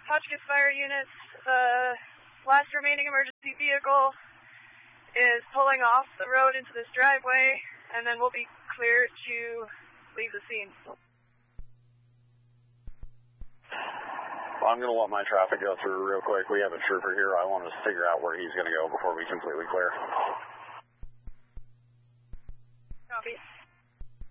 Hotchkiss Fire units, the last remaining emergency vehicle is pulling off the road into this driveway, and then we'll be clear to leave the scene. I'm going to let my traffic go through real quick. We have a trooper here. I want to figure out where he's going to go before we completely clear. Copy.